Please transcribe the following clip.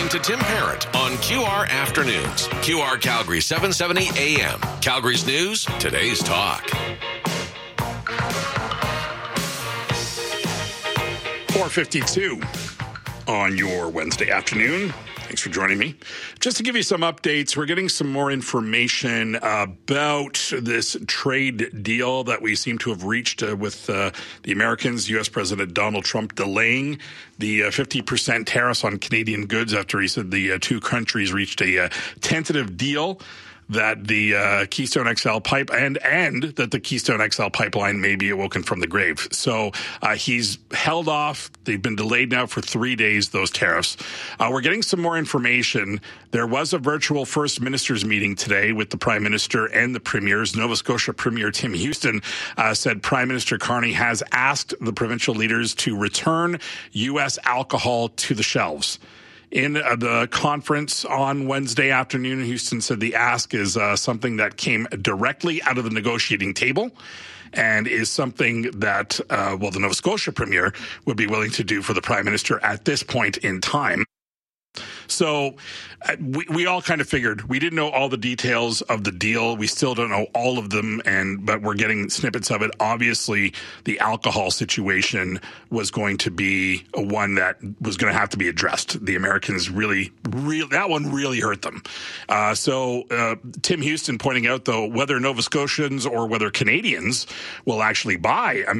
listening to Tim Parent on QR Afternoons. QR Calgary 770 AM. Calgary's news, today's talk. 4:52 on your Wednesday afternoon. Thanks for joining me. Just to give you some updates, we're getting some more information about this trade deal that we seem to have reached with the Americans. U.S. President Donald Trump delaying the 50% tariffs on Canadian goods after he said the two countries reached a tentative deal that the Keystone XL pipe and that the Keystone XL pipeline may be awoken from the grave. So he's held off. They've been delayed now for 3 days, those tariffs. We're getting some more information. There was a virtual First Ministers meeting today with the Prime Minister and the Premiers. Nova Scotia Premier Tim Houston said Prime Minister Carney has asked the provincial leaders to return U.S. alcohol to the shelves. In the conference on Wednesday afternoon, Houston said the ask is something that came directly out of the negotiating table and is something that, the Nova Scotia Premier would be willing to do for the Prime Minister at this point in time. So we all kind of figured. We didn't know all the details of the deal. We still don't know all of them, but we're getting snippets of it. Obviously, the alcohol situation was going to be one that was going to have to be addressed. The Americans really, that one really hurt them. Tim Houston pointing out, though, whether Nova Scotians or whether Canadians will actually buy